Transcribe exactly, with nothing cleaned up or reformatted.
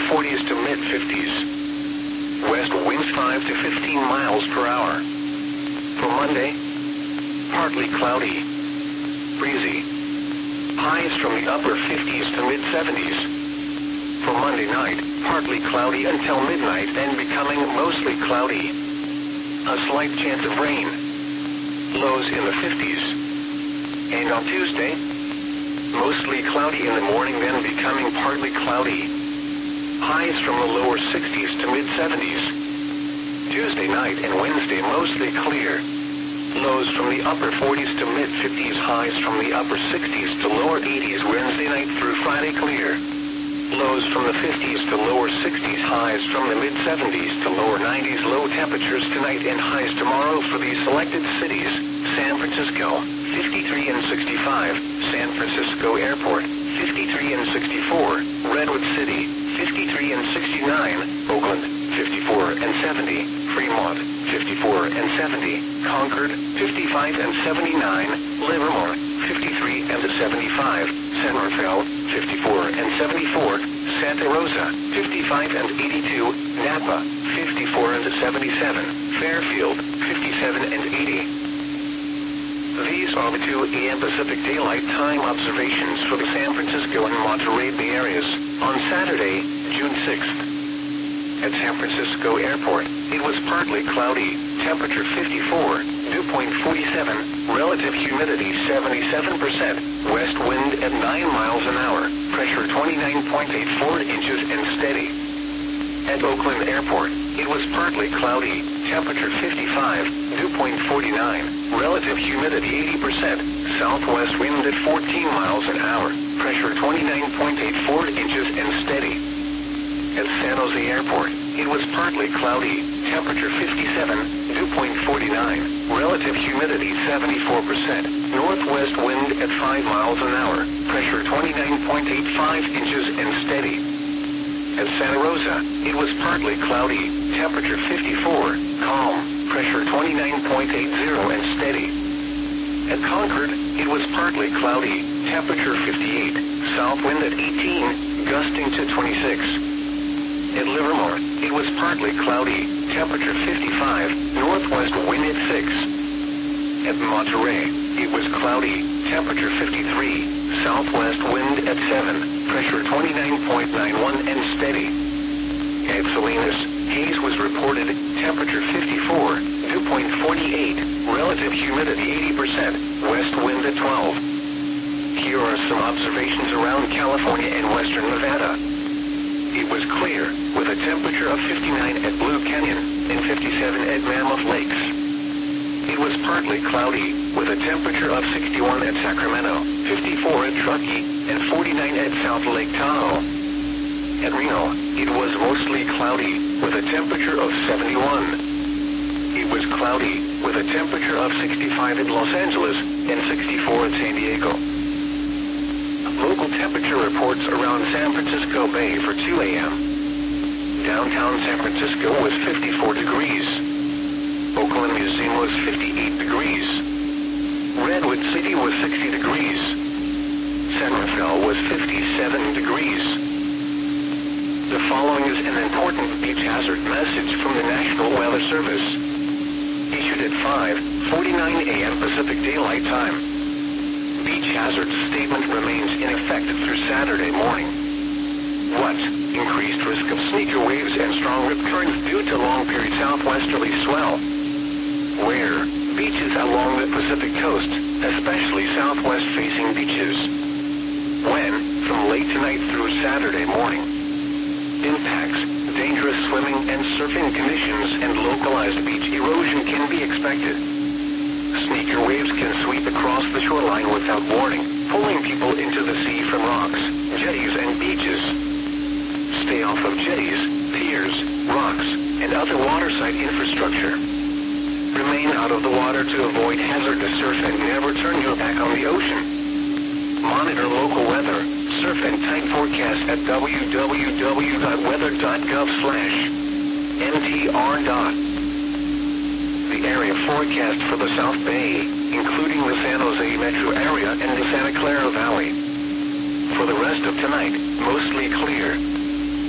forties to mid fifties. West winds five to fifteen miles per hour. For Monday, partly cloudy, breezy. Highs from the upper fifties to mid seventies. For Monday night, partly cloudy until midnight and becoming mostly cloudy. A slight chance of rain. Lows in the fifties. And on Tuesday, mostly cloudy in the morning, then becoming partly cloudy. Highs from the lower sixties to mid seventies. Tuesday night and Wednesday mostly clear. Lows from the upper forties to mid fifties. Highs from the upper sixties to lower eighties. Wednesday night through Friday clear. Lows from the fifties to lower sixties. Highs from the mid seventies to lower nineties. Low temperatures tonight and highs tomorrow for these selected cities. San Francisco, fifty-three and sixty-five. San Francisco Airport, fifty-three and sixty-four. Redwood City, fifty-three and sixty-nine. Oakland, fifty-four and seventy. Fremont, fifty-four and seventy. Concord, fifty-five and seventy-nine. Livermore, fifty-three and seventy-five. San Rafael, fifty-four and seventy-four. Santa Rosa, fifty-five and eighty-two. Napa, fifty-four and seventy-seven. Fairfield, fifty-seven and eighty. These are the two A M Pacific Daylight Time observations for the San Francisco and Monterey Bay areas on Saturday, June sixth. At San Francisco Airport, it was partly cloudy, temperature fifty-four, dew point forty-seven, relative humidity seventy-seven percent, west wind at nine miles an hour, pressure twenty-nine point eight four inches and steady. At Oakland Airport, it was partly cloudy, temperature fifty-five, dew point forty-nine, relative humidity eighty percent, southwest wind at fourteen miles an hour, pressure twenty-nine point eight four inches and steady. At San Jose Airport, it was partly cloudy, temperature fifty-seven, dew point forty-nine, relative humidity seventy-four percent, northwest wind at five miles an hour, pressure twenty-nine point eight five inches and steady. At Santa Rosa, it was partly cloudy, temperature fifty-four, calm, pressure twenty-nine point eight zero and steady. At Concord, it was partly cloudy, temperature fifty-eight, south wind at eighteen, gusting to twenty-six. At Livermore, it was partly cloudy, temperature fifty-five, northwest wind at six. At Monterey, it was cloudy, temperature fifty-three, southwest wind at seven, pressure twenty-nine point nine one and steady. At Salinas, haze was reported, temperature fifty-four, dew point forty-eight, relative humidity eighty percent, west wind at twelve. Here are some observations around California and western Nevada. It was clear, with a temperature of fifty-nine at Blue Canyon and fifty-seven at Mammoth Lakes. It was partly cloudy, with a temperature of sixty-one at Sacramento, fifty-four at Truckee, and forty-nine at South Lake Tahoe. At Reno, it was mostly cloudy, with a temperature of seventy-one. It was cloudy, with a temperature of sixty-five at Los Angeles and sixty-four at San Diego. Local temperature reports around San Francisco Bay for two A M Downtown San Francisco was fifty-four degrees. Oakland Museum was fifty-eight degrees. Redwood City was sixty degrees. San Rafael was fifty-seven degrees. The following is an important beach hazard message from the National Weather Service. Issued at five forty-nine A M Pacific Daylight Time. Beach hazard statement remains in effect through Saturday morning. What? Increased risk of sneaker waves and strong rip currents due to long-period southwesterly swell. Where? Beaches along the Pacific coast, especially southwest-facing beaches. When? From late tonight through Saturday morning. Impacts, dangerous swimming and surfing conditions and localized beach erosion can be expected. Sneaker waves can sweep across the shoreline without warning, pulling people into the sea from rocks, jetties and beaches. Stay off of jetties, piers, rocks, and other waterside infrastructure. Remain out of the water to avoid hazardous surf and never turn your back on the ocean. Monitor local weather, surf and tide forecast at w w w dot weather dot gov slash n t r. The area forecast for the South Bay, including the San Jose metro area and the Santa Clara Valley. For the rest of tonight, mostly clear.